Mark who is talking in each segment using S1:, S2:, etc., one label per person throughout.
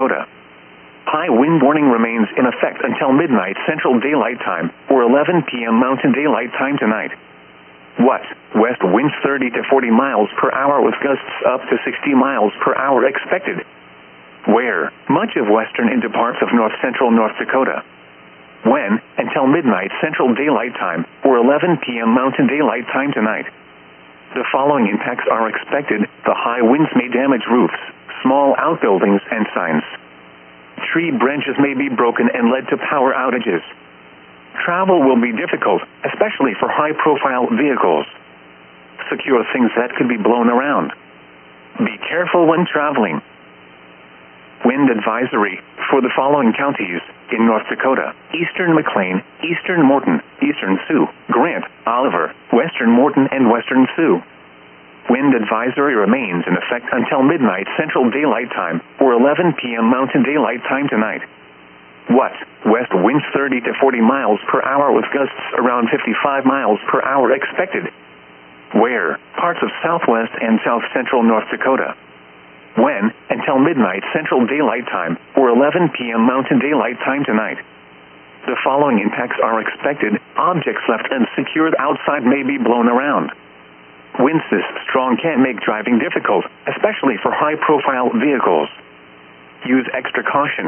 S1: Dakota. High wind warning remains in effect until midnight Central Daylight Time, or 11 p.m. Mountain Daylight Time tonight. What? West winds 30 to 40 miles per hour with gusts up to 60 miles per hour expected. Where? Much of western into parts of north-central North Dakota. When? Until midnight Central Daylight Time, or 11 p.m. Mountain Daylight Time tonight. The following impacts are expected. The high winds may damage roofs, small outbuildings, and signs. Tree branches may be broken and lead to power outages. Travel will be difficult, especially for high-profile vehicles. Secure things that could be blown around. Be careful when traveling. Wind advisory for the following counties in North Dakota: Eastern McLean, Eastern Morton, Eastern Sioux, Grant, Oliver, Western Morton, and Western Sioux. Wind advisory remains in effect until midnight Central Daylight Time, or 11 p.m. Mountain Daylight Time tonight. What? West winds 30 to 40 miles per hour with gusts around 55 miles per hour expected. Where? Parts of southwest and south-central North Dakota. When? Until midnight Central Daylight Time, or 11 p.m. Mountain Daylight Time tonight. The following impacts are expected. Objects left unsecured outside may be blown around. Winds this strong can make driving difficult, especially for high-profile vehicles. Use extra caution.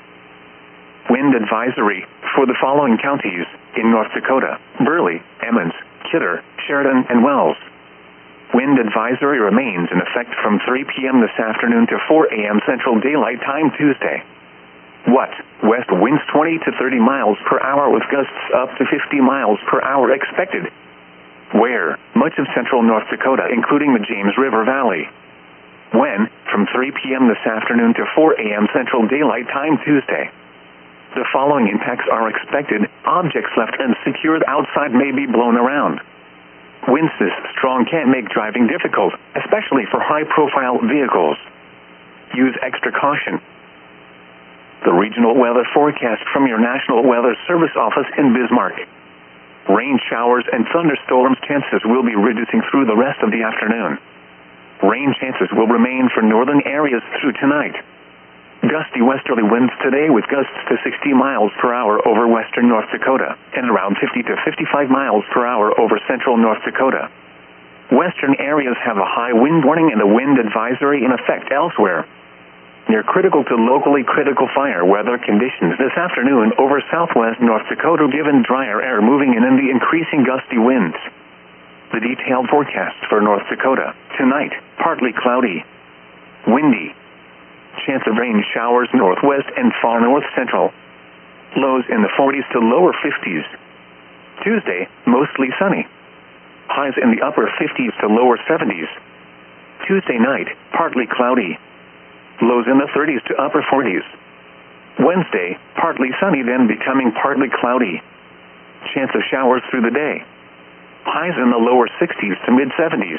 S1: Wind advisory for the following counties in North Dakota: Burley, Emmons, Kidder, Sheridan, and Wells. Wind advisory remains in effect from 3 p.m. this afternoon to 4 a.m. Central Daylight Time Tuesday. What? West winds 20 to 30 miles per hour with gusts up to 50 miles per hour expected. Where? Much of central North Dakota, including the James River Valley. When? From 3 p.m. this afternoon to 4 a.m. Central Daylight Time Tuesday. The following impacts are expected. Objects left unsecured outside may be blown around. Winds this strong can make driving difficult, especially for high-profile vehicles. Use extra caution. The regional weather forecast from your National Weather Service office in Bismarck. Rain showers and thunderstorms chances will be reducing through the rest of the afternoon. Rain chances will remain for northern areas through tonight. Gusty westerly winds today with gusts to 60 miles per hour over western North Dakota and around 50 to 55 miles per hour over central North Dakota. Western areas have a high wind warning and a wind advisory in effect elsewhere. Near critical to locally critical fire weather conditions this afternoon over southwest North Dakota given drier air moving in and the increasing gusty winds. The detailed forecast for North Dakota: tonight, partly cloudy, windy. Chance of rain showers northwest and far north central. Lows in the 40s to lower 50s. Tuesday, mostly sunny. Highs in the upper 50s to lower 70s. Tuesday night, partly cloudy. Lows in the 30s to upper 40s. Wednesday, partly sunny then becoming partly cloudy. Chance of showers through the day. Highs in the lower 60s to mid 70s.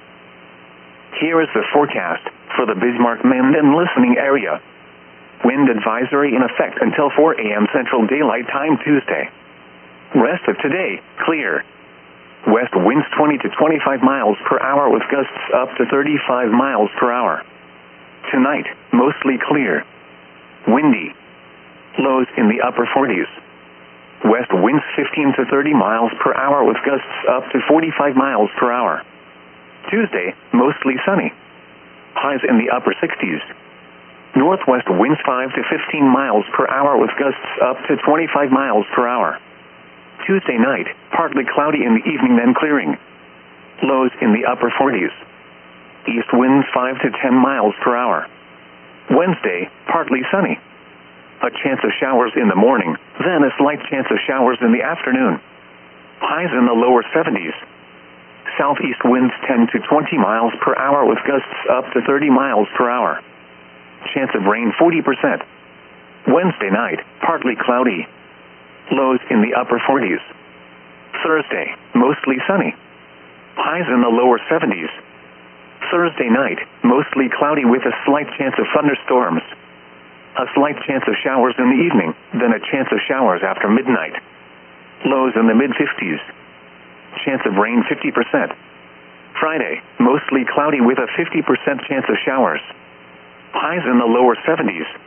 S1: Here is the forecast for the Bismarck, Minden listening area. Wind advisory in effect until 4 a.m. Central Daylight Time Tuesday. Rest of today, clear. West winds 20 to 25 miles per hour with gusts up to 35 miles per hour. Tonight, mostly clear. Windy. Lows in the upper 40s. West winds 15 to 30 miles per hour with gusts up to 45 miles per hour. Tuesday, mostly sunny. Highs in the upper 60s. Northwest winds 5 to 15 miles per hour with gusts up to 25 miles per hour. Tuesday night, partly cloudy in the evening then clearing. Lows in the upper 40s. East winds 5 to 10 miles per hour. Wednesday, partly sunny. A chance of showers in the morning, then a slight chance of showers in the afternoon. Highs in the lower 70s. Southeast winds 10 to 20 miles per hour with gusts up to 30 miles per hour. Chance of rain 40%. Wednesday night, partly cloudy. Lows in the upper 40s. Thursday, mostly sunny. Highs in the lower 70s. Thursday night, mostly cloudy with a slight chance of thunderstorms. A slight chance of showers in the evening, then a chance of showers after midnight. Lows in the mid-50s. Chance of rain 50%. Friday, mostly cloudy with a 50% chance of showers. Highs in the lower 70s.